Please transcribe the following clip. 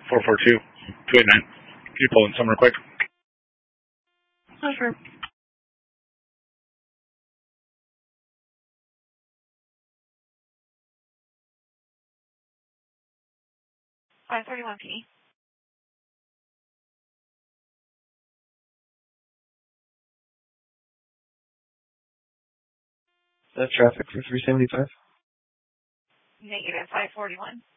442 289. Can you pull in somewhere quick? Oh, sure. 531P. That traffic for 375? Negative 541.